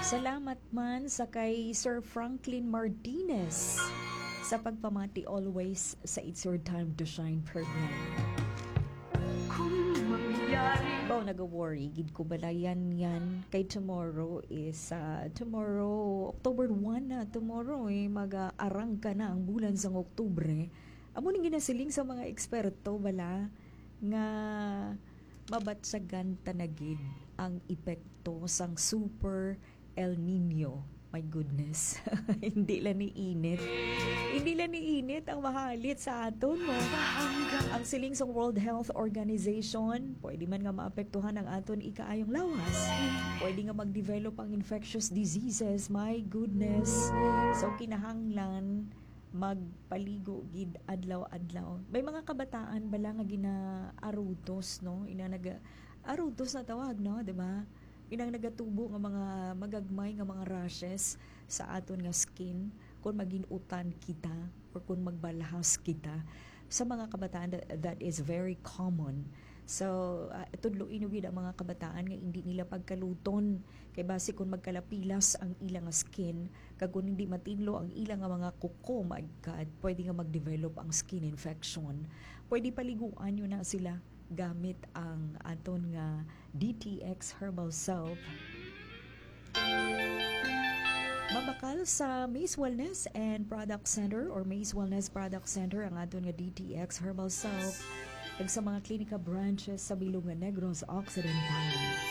Salamat man sa kay Sir Franklin Martinez sa pagpamati always sa It's Your Time to Shine program. Baw nag-worry, gid ko balayan yan kay tomorrow is tomorrow, October 1 na tomorrow mag-arang ka na ang bulan sa Oktubre. Amo ning ginasiling sa mga eksperto bala nga mabatsagan tanagid ang epekto sang Super El Nino. My goodness. Hindi lang ni init ang mahalit sa aton mo. Ang siling sa World Health Organization, pwede man nga maapektuhan ang aton ikaayong lawas. Pwede nga mag-develop ang infectious diseases. My goodness. So kinahanglan magpaligo gid adlaw-adlaw. May mga kabataan bala nga ginaarutos, no? Arutos na tawag, no? 'Di ba? Inang nagatubo nga mga magagmay nga mga rashes sa aton nga skin kung maginutan kita or kung magbalahas kita sa mga kabataan that is very common. So tudloin gid ang mga kabataan nga hindi nila pagkaluton kay base kung magkalapilas ang ilang nga skin kag kung hindi matinlo ang ilang nga mga kuko, my God, pwede nga mag-develop ang skin infection. Pwede paliguan yun na sila gamit ang aton nga DTX Herbal Soap. Mabakal sa Maze Wellness and Product Center or Maze Wellness Product Center ang aton nga DTX Herbal Soap ug sa mga klinika branches sa Bilongan Negros Occidental.